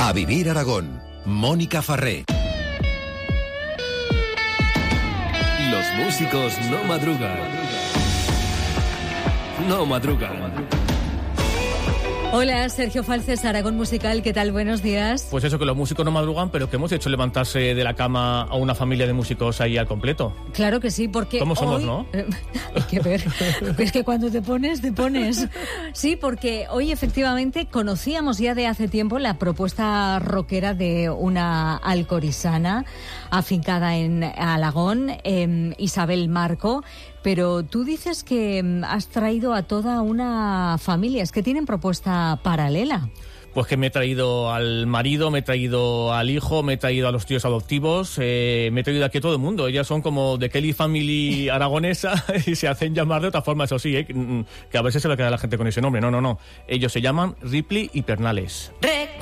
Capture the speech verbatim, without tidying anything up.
A Vivir Aragón, Mónica Farré. Los músicos no madrugan. No madrugan. Hola, Sergio Falces, Aragón Musical, ¿qué tal? Buenos días. Pues eso, que los músicos no madrugan, pero que hemos hecho levantarse de la cama a una familia de músicos ahí al completo. Claro que sí, porque ¿Cómo somos, hoy... no? Hay que ver, es que cuando te pones, te pones. Sí, porque hoy efectivamente conocíamos ya de hace tiempo la propuesta rockera de una alcorizana afincada en Alagón, eh, Isabel Marco. Pero tú dices que has traído a toda una familia, es que tienen propuesta paralela. Pues que me he traído al marido, me he traído al hijo, me he traído a los tíos adoptivos, eh, me he traído aquí a todo el mundo. Ellas son como de Kelly Family aragonesa y se hacen llamar de otra forma, eso sí, eh, que a veces se le queda a la gente con ese nombre. No, no, no. Ellos se llaman Ripley y Pernales.